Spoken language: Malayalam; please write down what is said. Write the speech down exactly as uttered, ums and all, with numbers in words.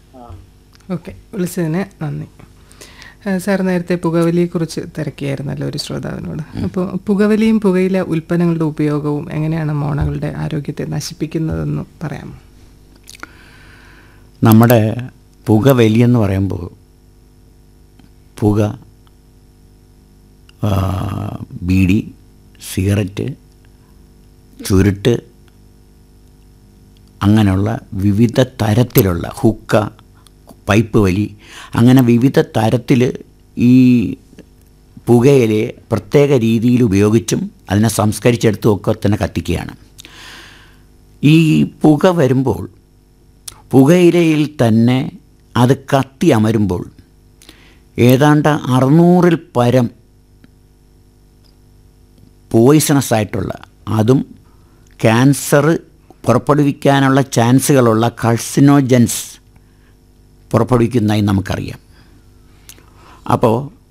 ഓക്കെ, വിളിച്ചതിന് നന്ദി. സാർ നേരത്തെ പുകവലിയെക്കുറിച്ച് തിരക്കിയായിരുന്നല്ലോ ഒരു ശ്രോതാവിനോട്. അപ്പോൾ പുകവലിയും പുകയില ഉൽപ്പന്നങ്ങളുടെ ഉപയോഗവും എങ്ങനെയാണ് മോണകളുടെ ആരോഗ്യത്തെ നശിപ്പിക്കുന്നതെന്ന് പറയാമോ? നമ്മുടെ പുകവലി എന്ന് പറയുമ്പോൾ പുക, ബീഡി, സിഗരറ്റ്, ചുരുട്ട്, അങ്ങനെയുള്ള വിവിധ തരത്തിലുള്ള ഹുക്ക, പൈപ്പ് വലി, അങ്ങനെ വിവിധ തരത്തിൽ ഈ പുകയിലയെ പ്രത്യേക രീതിയിൽ ഉപയോഗിച്ചും അതിനെ സംസ്കരിച്ചെടുത്തും ഒക്കെ തന്നെ കത്തിക്കുകയാണ്. ഈ പുക വരുമ്പോൾ പുകയിലയിൽ തന്നെ അത് കത്തി അമരുമ്പോൾ ഏതാണ്ട് അറുന്നൂറിൽ പരം പോയിസണസ് ആയിട്ടുള്ള, അതും ക്യാൻസർ പുറപ്പെടുവിക്കാനുള്ള ചാൻസുകളുള്ള കൾസിനോജൻസ് പുറപ്പെടുവിക്കുന്നതായി നമുക്കറിയാം. അപ്പോൾ